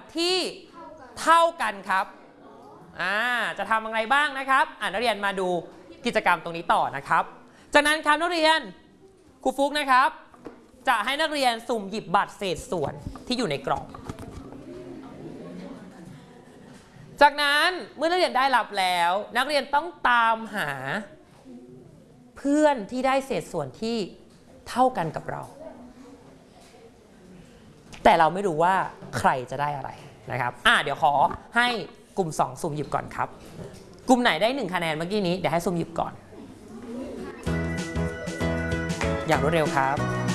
ที่เท่ากันครับจะทำอะไรบ้างนะครับนักเรียนมาดูกิจกรรมตรงนี้ต่อนะครับจากนั้นครับนักเรียนครูฟุกนะครับจะให้นักเรียนสุ่มหยิบบัตรเศษส่วนที่อยู่ในกล่องจากนั้นเมื่อนักเรียนได้รับแล้วนักเรียนต้องตามหาเพื่อนที่ได้เศษส่วนที่เท่ากันกับเราแต่เราไม่รู้ว่าใครจะได้อะไรนะครับเดี๋ยวขอให้กลุ่ม2สุ่มหยิบก่อนครับกลุ่มไหนได้1คะแนนเมื่อกี้นี้เดี๋ยวให้สุ่มหยิบก่อนอย่างรวดเร็วครับ